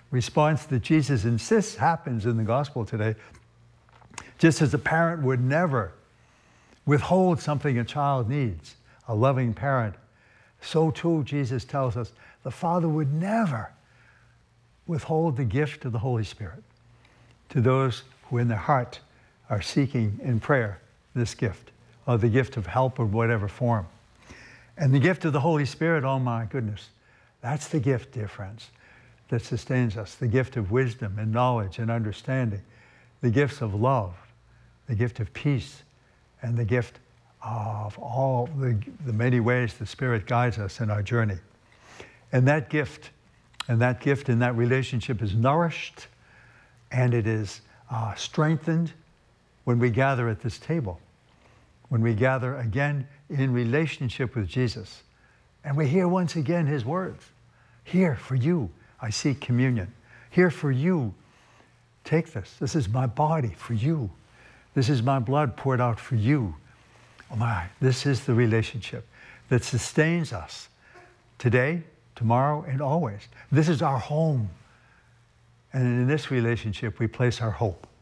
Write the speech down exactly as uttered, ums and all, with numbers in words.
response that Jesus insists happens in the gospel today. Just as a parent would never withhold something a child needs, a loving parent, so too, Jesus tells us, the Father would never withhold the gift of the Holy Spirit to those who in their heart are seeking in prayer this gift, or the gift of help of whatever form. And the gift of the Holy Spirit, oh my goodness, that's the gift, dear friends, that sustains us, the gift of wisdom and knowledge and understanding, the gifts of love, the gift of peace, and the gift of all the, the many ways the Spirit guides us in our journey. And that gift, and that gift and that relationship is nourished and it is uh, strengthened when we gather at this table, when we gather again in relationship with Jesus. And we hear once again his words. Here for you, I seek communion. Here for you, take this. This is my body for you. This is my blood poured out for you. Oh my, this is the relationship that sustains us today, tomorrow, and always. This is our home. And in this relationship, we place our hope.